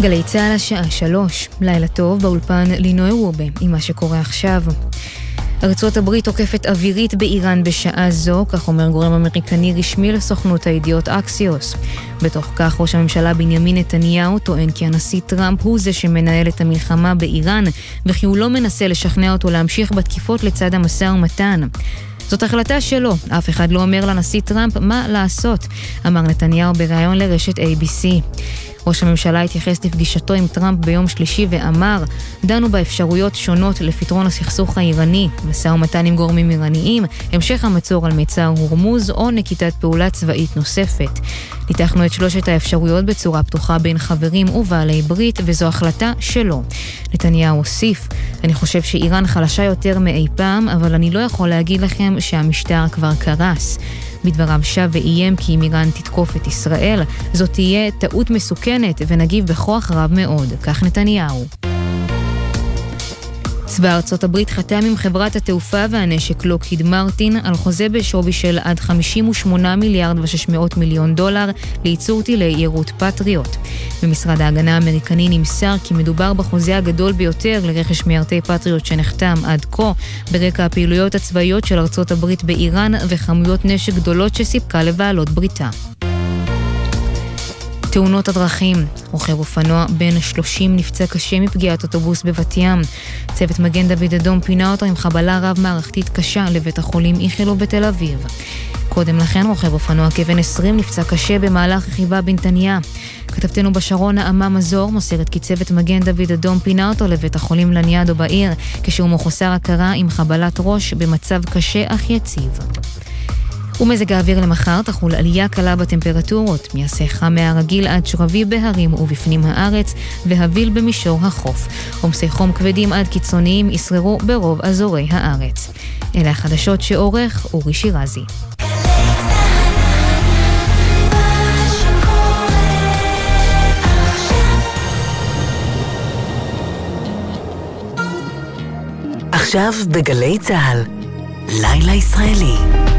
גלי צהל השעה 3, לילה טוב, באולפן לינוי רובה עם מה שקורה עכשיו. ארצות הברית תוקפת אווירית באיראן בשעה זו, כך אומר גורם אמריקני רשמי לסוכנות הידיעות אקסיוס. בתוך כך ראש הממשלה בנימין נתניהו טוען כי הנשיא טראמפ הוא זה שמנהל את המלחמה באיראן, וכי הוא לא מנסה לשכנע אותו להמשיך בתקיפות לצד המשא ומתן. זאת החלטה שלו, אף אחד לא אומר לנשיא טראמפ מה לעשות, אמר נתניהו בראיון לרשת ABC. ראש הממשלה התייחס לפגישתו עם טראמפ ביום שלישי ואמר, דנו באפשרויות שונות לפתרון הסכסוך האיראני, משא ומתן עם גורמים איראניים, המשך המצור על מצר הורמוז או נקיטת פעולה צבאית נוספת. ניתחנו את שלושת האפשרויות בצורה פתוחה בין חברים ובעלי ברית, וזו החלטה שלו. נתניהו הוסיף, אני חושב שאיראן חלשה יותר מאי פעם, אבל אני לא יכול להגיד לכם שהמשטר כבר קרס. בדבריו שב ואיים כי אם איראן תתקוף את ישראל, זאת תהיה טעות מסוכנת ונגיב בכוח רב מאוד, כך נתניהו. צבא ארצות הברית חתם עם חברת התעופה והנשק לוקהיד מרטין על חוזה בשווי של עד 58 מיליארד ו$600 מיליון לייצור טילי יירוט פטריוט. במשרד ההגנה האמריקני נמסר כי מדובר בחוזה הגדול ביותר לרכש מיירטי פטריוט שנחתם עד כה, ברקע הפעילויות הצבאיות של ארצות הברית באיראן וכמויות נשק גדולות שסיפקה לבעלות בריתה. תאונות הדרכים, רוכב אופנוע בן 30 נפצע קשה מפגיעת אוטובוס בבת ים. צוות מגן דוד אדום פינה אותו עם חבלה רב מערכתית קשה לבית החולים איכילוב בתל אביב. קודם לכן רוכב אופנוע כבן 20 נפצע קשה במהלך רכיבה בנתניה. כתבתנו בשרון נעמה מזור מוסרת כי צוות מגן דוד אדום פינה אותו לבית החולים לניאדו בעיר, כשהוא מחוסר הכרה עם חבלת ראש במצב קשה אך יציב. ומזג האוויר למחר תחול עלייה קלה בטמפרטורות, יעשה חם מהרגיל עד שרבי בהרים ובפנים הארץ והביל במישור החוף. עומסי חום כבדים עד קיצוניים ישררו ברוב אזורי הארץ. אלה החדשות שעורך אורי שירזי. עכשיו בגלי צהל, לילה ישראלי.